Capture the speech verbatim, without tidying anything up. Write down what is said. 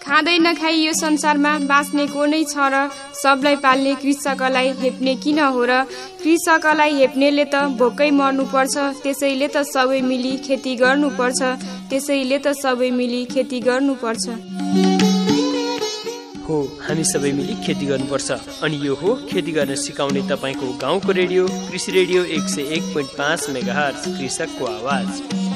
खाँदै नखाई यो संसारमा बाँच्ने को नै छ र सबलाई पाल्ने कृषकलाई हेप्ने किन हो र कृषकलाई हेप्नेले त भोकै मर्नुपर्छ त्यसैले त सबै मिली खेती गर्नुपर्छ त्यसैले त सबै मिली खेती गर्नुपर्छ हो हामी सबै मिली खेती गर्नुपर्छ अनि यो हो खेती गर्न सिकाउने तपाईको गाउँको रेडियो कृषि रेडियो एक सय एक पोइन्ट पाँच मेगाहर्ज कृषकको आवाज।